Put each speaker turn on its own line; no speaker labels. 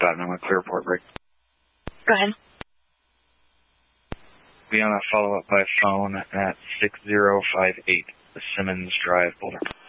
5, and I'm going to clear port break.
Go ahead.
Be on a follow-up by phone at 6058, the Simmons Drive, Boulder.